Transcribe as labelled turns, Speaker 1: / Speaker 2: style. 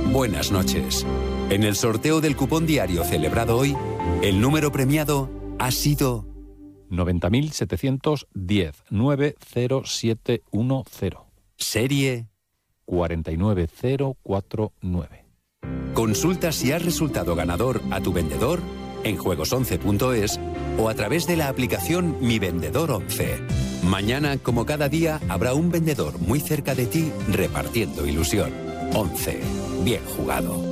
Speaker 1: buenas noches. En el sorteo del cupón diario celebrado hoy, el número premiado ha sido
Speaker 2: 90.710 90710.
Speaker 1: Serie
Speaker 2: 49049.
Speaker 1: Consulta si has resultado ganador a tu vendedor en juegos11.es o a través de la aplicación Mi Vendedor 11. Mañana, como cada día, habrá un vendedor muy cerca de ti repartiendo ilusión. 11. Bien jugado.